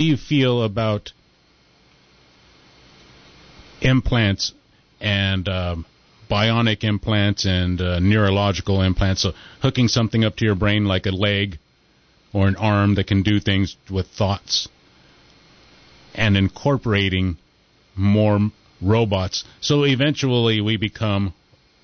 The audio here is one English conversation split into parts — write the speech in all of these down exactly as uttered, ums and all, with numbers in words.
do you feel about implants and um, bionic implants and uh, neurological implants? So hooking something up to your brain like a leg or an arm that can do things with thoughts, and incorporating more robots. So eventually we become,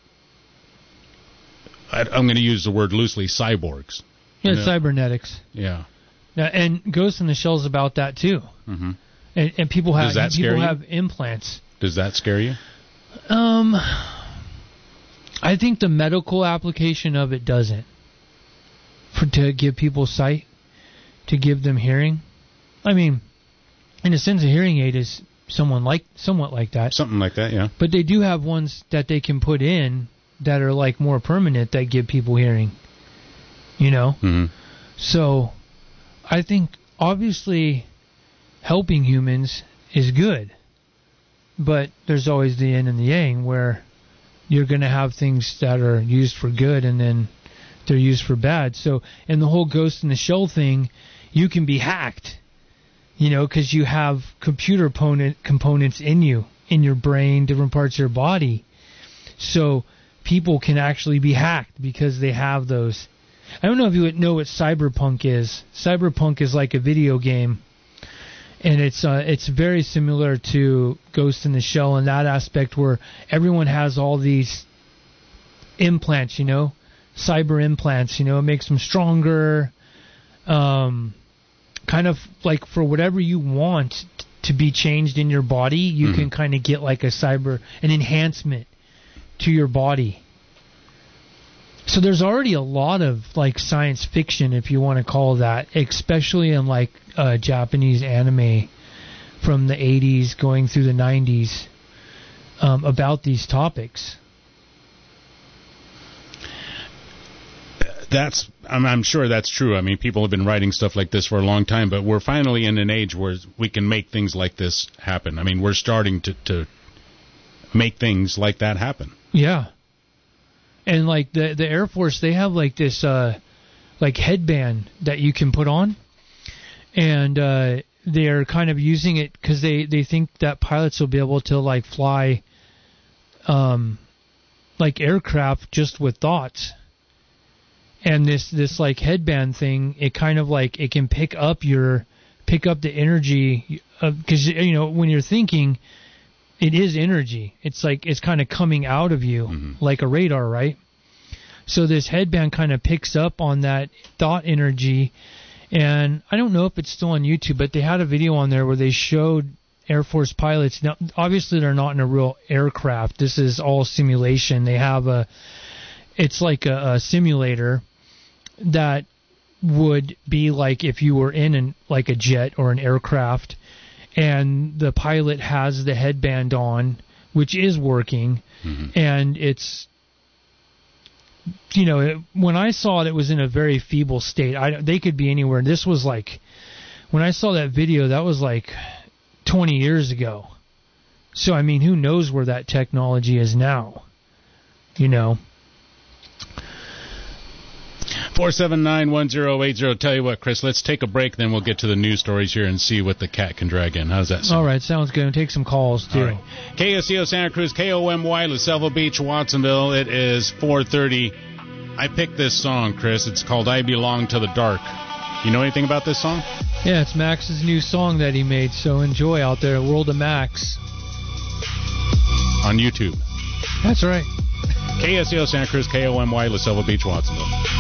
I, I'm going to use the word loosely, cyborgs. Yeah, you know? cybernetics. Yeah. Now, and Ghost in the Shell's about that too. Mm-hmm. And, and people have Does that people scare you? have implants. Does that scare you? Um, I think the medical application of it doesn't. For to give people sight, to give them hearing. I mean, in a sense, a hearing aid is someone like somewhat like that. Something like that, yeah. But they do have ones that they can put in that are like more permanent that give people hearing. You know? Mm-hmm. So, I think obviously helping humans is good. But there's always the yin and the yang where you're going to have things that are used for good and then they're used for bad. So, in the whole Ghost in the Shell thing, you can be hacked, you know, because you have computer component, components in you, in your brain, different parts of your body. So, people can actually be hacked because they have those. I don't know if you would know what cyberpunk is. Cyberpunk is like a video game, and it's uh, it's very similar to Ghost in the Shell in that aspect where everyone has all these implants, you know, cyber implants, you know, it makes them stronger, um, kind of like for whatever you want t- to be changed in your body, you mm-hmm. can kind of get like a cyber, an enhancement to your body. So there's already a lot of like science fiction, if you want to call that, especially in like uh, Japanese anime from the eighties going through the nineties um, about these topics. That's, I'm, I'm sure that's true. I mean, people have been writing stuff like this for a long time, but we're finally in an age where we can make things like this happen. I mean, we're starting to, to make things like that happen. Yeah. And like the the Air Force, they have like this uh, like headband that you can put on, and uh, they're kind of using it because they, they think that pilots will be able to like fly, um, like aircraft just with thoughts. And this this like headband thing, it kind of like it can pick up your pick up the energy because you know when you're thinking. It is energy. It's like it's kind of coming out of you mm-hmm. like a radar, right? So this headband kind of picks up on that thought energy. And I don't know if it's still on YouTube, but they had a video on there where they showed Air Force pilots. Now, obviously, they're not in a real aircraft. This is all simulation. They have a, it's like a, a simulator that would be like if you were in an, like a jet or an aircraft. And the pilot has the headband on, which is working, mm-hmm. and it's, you know, it, when I saw it, it was in a very feeble state. I, they could be anywhere. This was like, when I saw that video, that was like twenty years ago. So, I mean, who knows where that technology is now, you know? four seven nine, one zero eight zero. Tell you what, Chris, let's take a break, then we'll get to the news stories here and see what the cat can drag in. How's that sound? All right, sounds good. We'll take some calls, too. Right. K S C O Santa Cruz, K O M Y, La Selva Beach, Watsonville. It is four thirty. I picked this song, Chris. It's called I Belong to the Dark. You know anything about this song? Yeah, it's Max's new song that he made, so enjoy out there, World of Max. On YouTube. That's right. K S C O Santa Cruz, K O M Y, La Selva Beach, Watsonville.